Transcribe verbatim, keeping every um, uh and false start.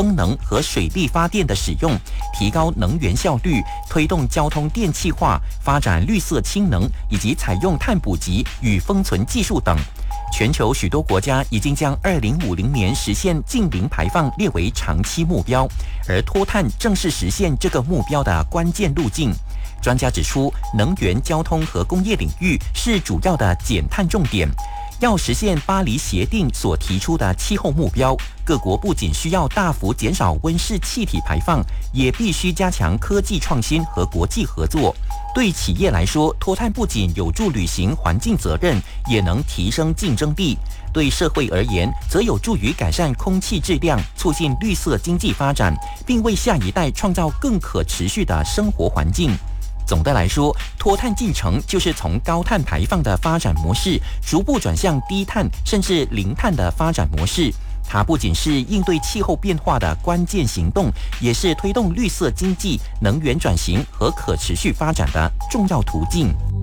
风能和水力发电的使用，提高能源效率，推动交通电气化，发展绿色氢能，以及采用碳捕集与封存技术等。全球许多国家已经将二零五零年实现净零排放列为长期目标，而脱碳正是实现这个目标的关键路径。专家指出，能源、交通和工业领域是主要的减碳重点。要实现巴黎协定所提出的气候目标，各国不仅需要大幅减少温室气体排放，也必须加强科技创新和国际合作。对企业来说，脱碳不仅有助履行环境责任，也能提升竞争力；对社会而言，则有助于改善空气质量，促进绿色经济发展，并为下一代创造更可持续的生活环境。总的来说，脱碳进程就是从高碳排放的发展模式，逐步转向低碳甚至零碳的发展模式。它不仅是应对气候变化的关键行动，也是推动绿色经济、能源转型和可持续发展的重要途径。